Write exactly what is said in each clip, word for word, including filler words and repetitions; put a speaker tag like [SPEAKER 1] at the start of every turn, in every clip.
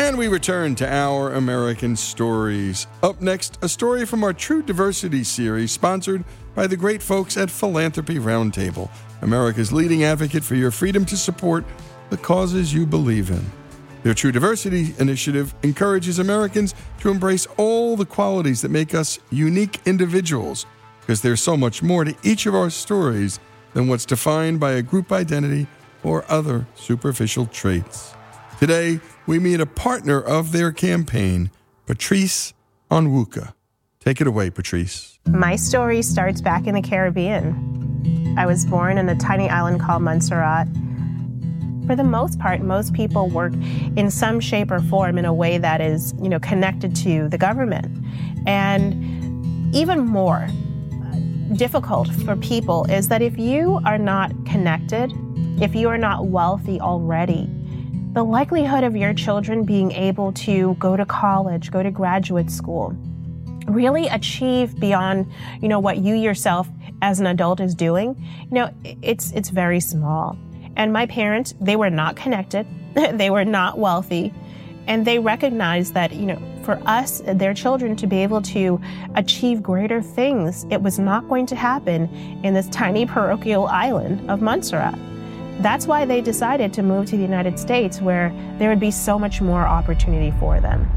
[SPEAKER 1] And we return to Our American Stories. Up next, a story from our True Diversity series, sponsored by the great folks at Philanthropy Roundtable, America's leading advocate for your freedom to support the causes you believe in. Their True Diversity initiative encourages Americans to embrace all the qualities that make us unique individuals, because there's so much more to each of our stories than what's defined by a group identity or other superficial traits. Today, we meet a partner of their campaign, Patrice Onwuka. Take it away, Patrice.
[SPEAKER 2] My story starts back in the Caribbean. I was born in a tiny island called Montserrat. For the most part, most people work in some shape or form in a way that is, you know, connected to the government. And even more difficult for people is that if you are not connected, if you are not wealthy already, the likelihood of your children being able to go to college, go to graduate school, really achieve beyond, you know, what you yourself as an adult is doing, you know, it's it's very small. And my parents, they were not connected, they were not wealthy, and they recognized that, you know, for us, their children, to be able to achieve greater things, it was not going to happen in this tiny parochial island of Montserrat. That's why they decided to move to the United States, where there would be so much more opportunity for them.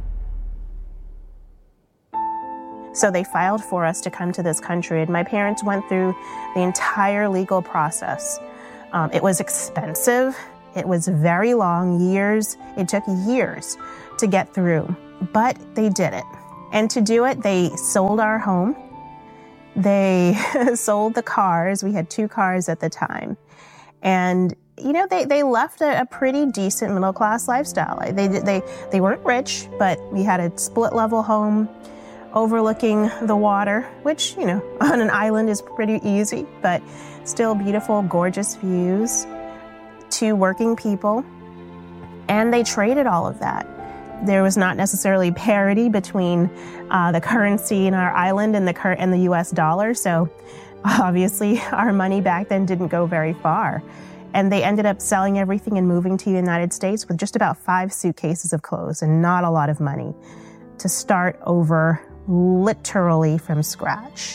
[SPEAKER 2] So they filed for us to come to this country, and my parents went through the entire legal process. Um, it was expensive. It was very long, years. It took years to get through, but they did it. And to do it, they sold our home. They sold the cars. We had two cars at the time. And, you know, they, they left a, a pretty decent middle-class lifestyle. They, they, they weren't rich, but we had a split-level home overlooking the water, which, you know, on an island is pretty easy, but still beautiful, gorgeous views, two working people. And they traded all of that. There was not necessarily parity between uh, the currency in our island and the cur- and the U S dollar, so obviously, our money back then didn't go very far. And they ended up selling everything and moving to the United States with just about five suitcases of clothes and not a lot of money to start over literally from scratch.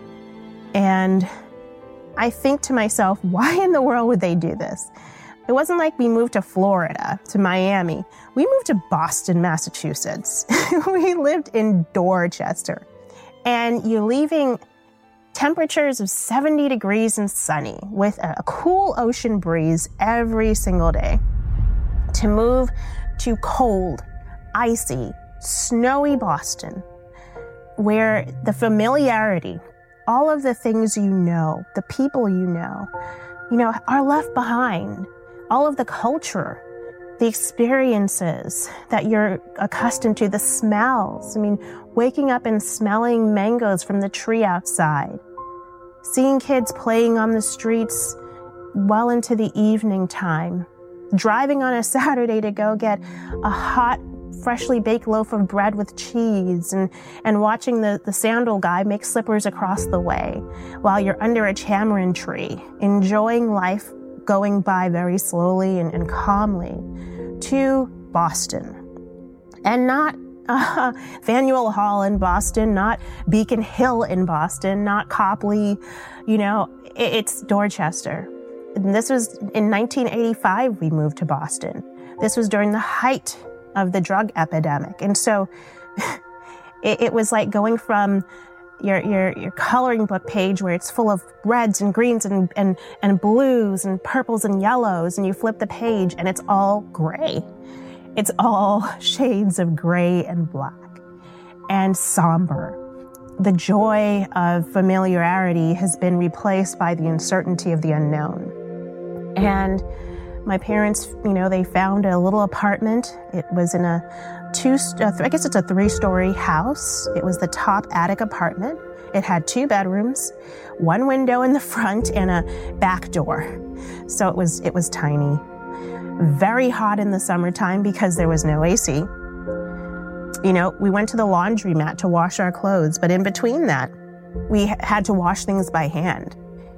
[SPEAKER 2] And I think to myself, why in the world would they do this? It wasn't like we moved to Florida, to Miami. We moved to Boston, Massachusetts. We lived in Dorchester. And you're leaving temperatures of seventy degrees and sunny with a cool ocean breeze every single day to move to cold, icy, snowy Boston, where the familiarity, all of the things you know, the people you know, you know, are left behind. All of the culture, the experiences that you're accustomed to, the smells. I mean, waking up and smelling mangoes from the tree outside, seeing kids playing on the streets well into the evening time, driving on a Saturday to go get a hot, freshly baked loaf of bread with cheese, and, and watching the, the sandal guy make slippers across the way while you're under a tamarind tree, enjoying life going by very slowly and, and calmly, to Boston. And not uh, Faneuil Hall in Boston, not Beacon Hill in Boston, not Copley, you know, it, it's Dorchester. And this was in nineteen eighty-five we moved to Boston. This was during the height of the drug epidemic. And so it, it was like going from your, your, your coloring book page where it's full of reds and greens and, and, and blues and purples and yellows, and you flip the page and it's all gray. It's all shades of gray and black and somber. The joy of familiarity has been replaced by the uncertainty of the unknown. And my parents, you know, they found a little apartment. It was in a two, I guess it's a three-story house. It was the top attic apartment. It had two bedrooms, one window in the front, and a back door. So it was, it was tiny. Very hot in the summertime because there was no A C. You know, we went to the laundromat to wash our clothes, but in between that, we had to wash things by hand.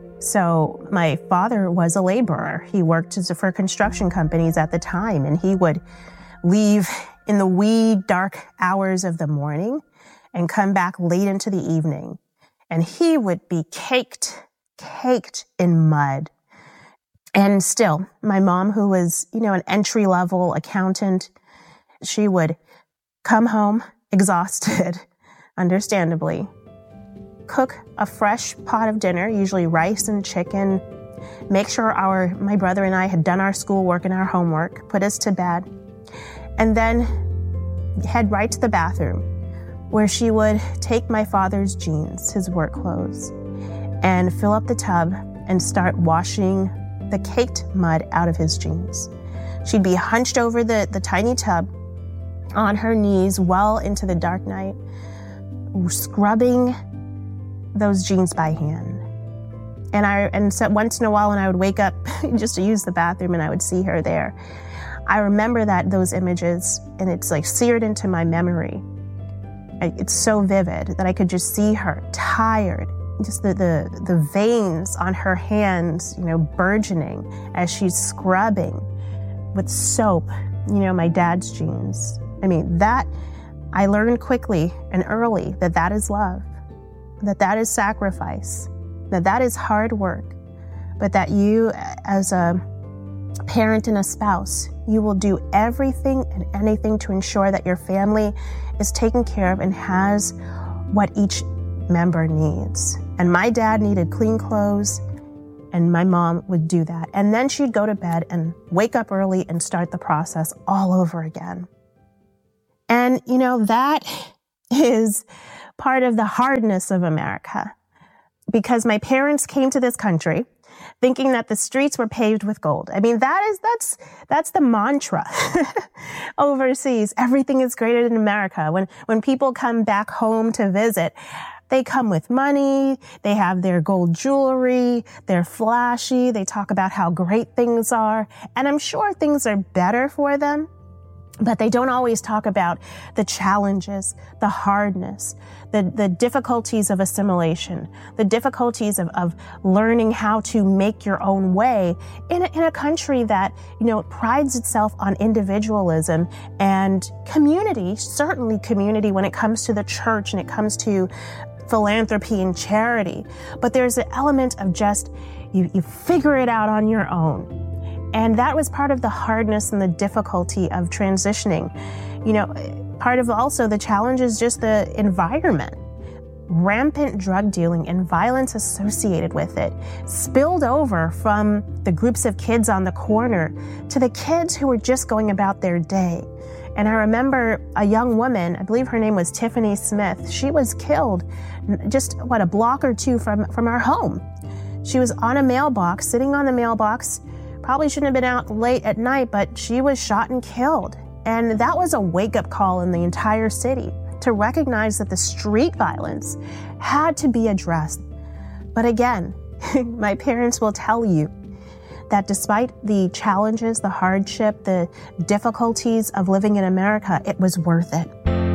[SPEAKER 2] So my father was a laborer. He worked as, for construction companies at the time, and he would leave in the wee dark hours of the morning and come back late into the evening. And he would be caked, caked in mud. And still, my mom, who was, you know, an entry-level accountant, she would come home exhausted, understandably, cook a fresh pot of dinner, usually rice and chicken, make sure our my brother and I had done our schoolwork and our homework, put us to bed, and then head right to the bathroom, where she would take my father's jeans, his work clothes, and fill up the tub and start washing the caked mud out of his jeans. She'd be hunched over the, the tiny tub on her knees well into the dark night, scrubbing those jeans by hand. And I and so once in a while when I would wake up just to use the bathroom and I would see her there, I remember that those images, and it's like seared into my memory. It's so vivid that I could just see her tired, just the, the, the veins on her hands, you know, burgeoning as she's scrubbing with soap, you know, my dad's jeans. I mean, that, I learned quickly and early that that is love, that that is sacrifice, that that is hard work, but that you, as a parent and a spouse, you will do everything and anything to ensure that your family is taken care of and has what each member needs. And my dad needed clean clothes, and my mom would do that. And then she'd go to bed and wake up early and start the process all over again. And, you know, that is part of the hardness of America, because my parents came to this country thinking that the streets were paved with gold. I mean, that is, that's, that's the mantra overseas. Everything is greater in America. When, when people come back home to visit, they come with money, they have their gold jewelry, they're flashy, they talk about how great things are, and I'm sure things are better for them. But they don't always talk about the challenges, the hardness, the, the difficulties of assimilation, the difficulties of, of learning how to make your own way in a, in a country that, you know, prides itself on individualism and community, certainly community when it comes to the church and it comes to philanthropy and charity. But there's an element of just, you, you figure it out on your own. And that was part of the hardness and the difficulty of transitioning. You know, part of also the challenge is just the environment. Rampant drug dealing and violence associated with it spilled over from the groups of kids on the corner to the kids who were just going about their day. And I remember a young woman, I believe her name was Tiffany Smith. She was killed just, what, a block or two from, from our home. She was on a mailbox, sitting on the mailbox. Probably shouldn't have been out late at night, but she was shot and killed. And that was a wake-up call in the entire city to recognize that the street violence had to be addressed. But again, my parents will tell you that despite the challenges, the hardship, the difficulties of living in America, it was worth it.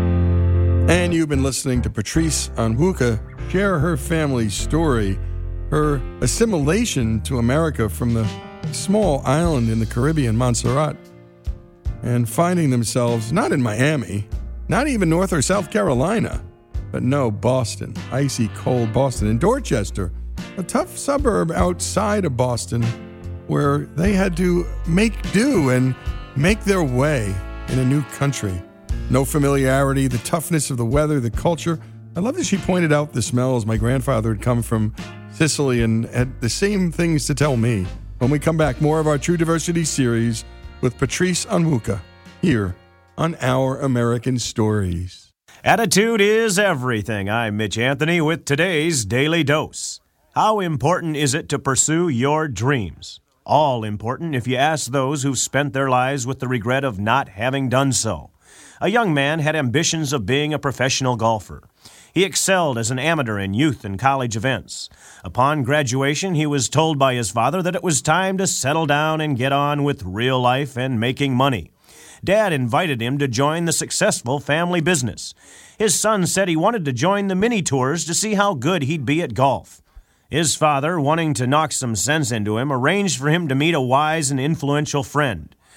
[SPEAKER 1] And you've been listening to Patrice Onwuka share her family's story, her assimilation to America from the small island in the Caribbean, Montserrat, and finding themselves not in Miami, not even North or South Carolina, but no, Boston, icy cold Boston, and Dorchester, a tough suburb outside of Boston, where they had to make do and make their way in a new country. No familiarity, the toughness of the weather, the culture. I love that she pointed out the smells. My grandfather had come from Sicily and had the same things to tell me. When we come back, more of our True Diversity series with Patrice Onwuka here on Our American Stories.
[SPEAKER 3] Attitude is everything. I'm Mitch Anthony with today's Daily Dose. How important is it to pursue your dreams? All important if you ask those who've spent their lives with the regret of not having done so. A young man had ambitions of being a professional golfer. He excelled as an amateur in youth and college events. Upon graduation, he was told by his father that it was time to settle down and get on with real life and making money. Dad invited him to join the successful family business. His son said he wanted to join the mini tours to see how good he'd be at golf. His father, wanting to knock some sense into him, arranged for him to meet a wise and influential friend.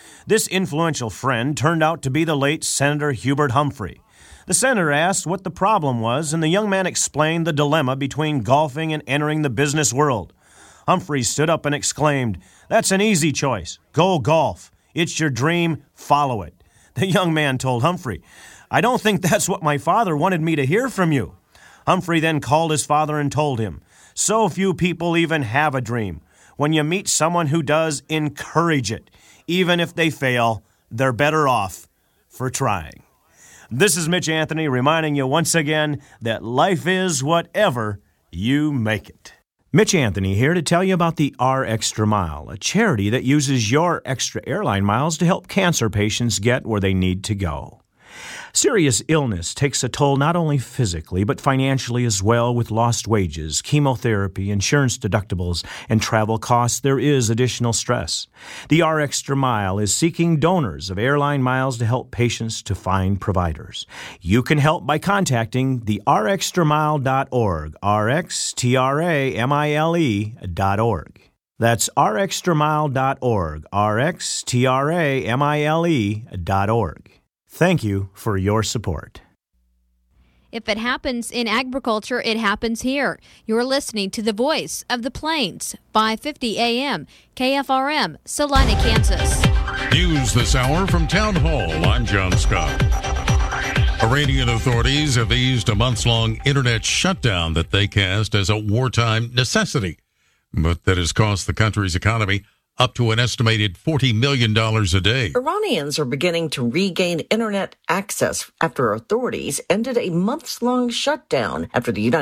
[SPEAKER 3] This influential friend turned out to be the late Senator Hubert Humphrey. The senator asked what the problem was, and the young man explained the dilemma between golfing and entering the business world. Humphrey stood up and exclaimed, "That's an easy choice. Go golf. It's your dream. Follow it." The young man told Humphrey, "I don't think that's what my father wanted me to hear from you." Humphrey then called his father and told him, "So few people even have a dream. When you meet someone who does, encourage it. Even if they fail, they're better off for trying." This is Mitch Anthony reminding you once again that life is whatever you make it. Mitch Anthony here to tell you about the R Extra Mile, a charity that uses your extra airline miles to help cancer patients get where they need to go. Serious illness takes a toll not only physically, but financially as well. With lost wages, chemotherapy, insurance deductibles, and travel costs, there is additional stress. The R Extra Mile is seeking donors of airline miles to help patients to find providers. You can help by contacting the r extra mile dot org, R X T R A M I L E dot org. That's r extra mile dot org, R X T R A M I L E dot org. Thank you for your support.
[SPEAKER 4] If it happens in agriculture, it happens here. You're listening to the Voice of the Plains, five fifty A M, K F R M, Salina, Kansas.
[SPEAKER 5] News this hour from Town Hall. I'm John Scott. Iranian authorities have eased a months-long internet shutdown that they cast as a wartime necessity, but that has cost the country's economy up to an estimated forty million dollars a day.
[SPEAKER 6] Iranians are beginning to regain internet access after authorities ended a months-long shutdown after the United